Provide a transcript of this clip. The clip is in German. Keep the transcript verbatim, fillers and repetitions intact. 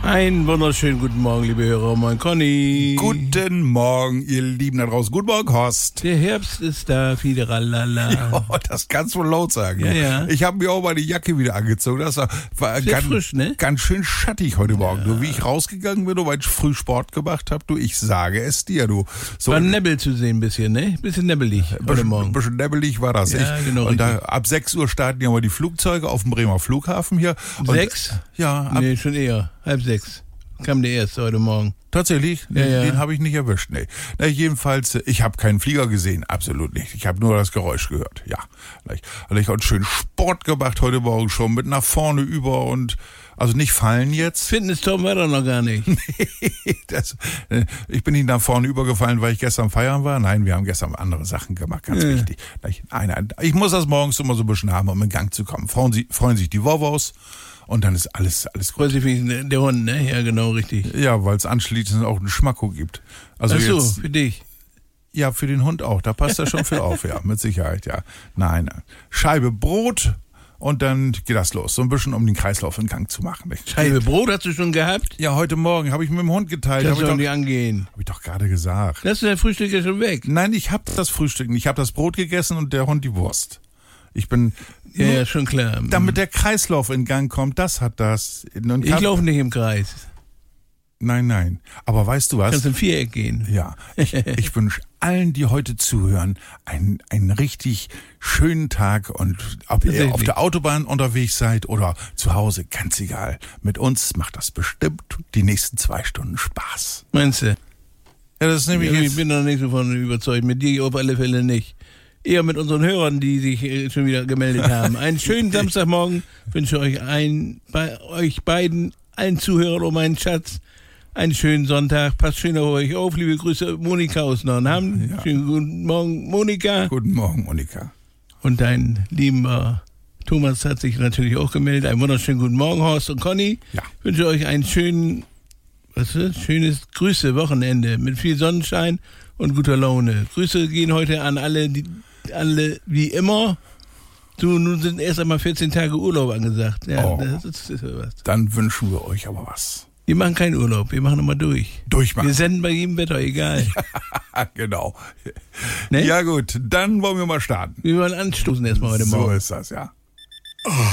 Einen wunderschönen guten Morgen, liebe Hörer. Moin, Conny. Guten Morgen, ihr Lieben da draußen. Guten Morgen, Horst. Der Herbst ist da, fiederalala. Ja, das kannst du laut sagen. Ja, ja. Ich habe mir auch meine Jacke wieder angezogen. Das war, war Sehr ganz, frisch, ne? ganz schön schattig heute Morgen. Ja. Du, wie ich rausgegangen bin, weil ich früh Sport gemacht habe, du, ich sage es dir, du. So war Nebel zu sehen ein bisschen, ne? Bisschen nebbelig heute bisschen, Morgen. Ein bisschen nebbelig war das. Ja, ich, genau. Und da, ab sechs Uhr starten ja mal die Flugzeuge auf dem Bremer Flughafen hier. Und, Sechs? Ja. Ab, nee, schon eher. Halb sechs. Kam der erste heute Morgen. Tatsächlich? Ja, den ja. den habe ich nicht erwischt. Nee. Na, jedenfalls, ich habe keinen Flieger gesehen, absolut nicht. Ich habe nur das Geräusch gehört. Ja, also ich habe schön Sport gemacht heute Morgen schon mit nach vorne über und also nicht fallen jetzt. Fitness-Tom war doch noch gar nicht. Nee, das, ich bin nicht nach vorne übergefallen, weil ich gestern feiern war. Nein, wir haben gestern andere Sachen gemacht, ganz ja. wichtig. Nein, nein, ich muss das morgens immer so ein bisschen haben, um in Gang zu kommen. Freuen, Sie, freuen sich die Wovos. Und dann ist alles, alles gut. Freut sich wegen der Hund, ne? Ja, genau, richtig. Ja, weil es anschließend auch einen Schmacko gibt. Also Ach so, jetzt, für dich. Ja, für den Hund auch. Da passt er schon für auf, ja, mit Sicherheit, ja. Nein, nein. Scheibe Brot und dann geht das los. So ein bisschen, um den Kreislauf in Gang zu machen. Nicht? Scheibe Brot hast du schon gehabt? Ja, heute Morgen habe ich mit dem Hund geteilt. Das Habe soll ich, nicht angehen. hab ich doch gerade gesagt. Das ist der Frühstück ja schon weg. Nein, ich habe das Frühstück nicht. Ich habe das Brot gegessen und der Hund die Wurst. Ich bin... Ja, ja, schon klar. Damit der Kreislauf in Gang kommt, das hat das. Und ich laufe nicht im Kreis. Nein, nein. Aber weißt du was? Kannst im Viereck gehen. Ja, ich, ich wünsche allen, die heute zuhören, einen, einen richtig schönen Tag und ob ihr auf der Autobahn unterwegs seid oder zu Hause, ganz egal. Mit uns macht das bestimmt die nächsten zwei Stunden Spaß. Meinst du? Ja, das ist nämlich ja, jetzt ich bin noch nicht so von überzeugt. Mit dir auf alle Fälle nicht. Eher mit unseren Hörern, die sich äh, schon wieder gemeldet haben. Einen schönen Samstagmorgen wünsche euch ein, bei euch beiden, allen Zuhörern um meinen Schatz, einen schönen Sonntag. Passt schön auf euch auf. Liebe Grüße, Monika aus Nordham. Ja. Schönen guten Morgen, Monika. Guten Morgen, Monika. Und dein lieber Thomas hat sich natürlich auch gemeldet. Einen wunderschönen guten Morgen, Horst und Conny. Ja. Ich wünsche euch einen schönen, was ist das? Schönes Grüße-Wochenende mit viel Sonnenschein und guter Laune. Grüße gehen heute an alle, die alle wie immer. Du, nun sind erst einmal vierzehn Tage Urlaub angesagt. Ja, oh, das ist, das ist was. Dann wünschen wir euch aber was. Wir machen keinen Urlaub, wir machen immer durch. Durchmachen. Wir senden bei jedem Wetter, egal. Ja, genau. Ne? Ja gut, dann wollen wir mal starten. Wir wollen anstoßen erstmal heute Morgen. So ist das, ja. Oh.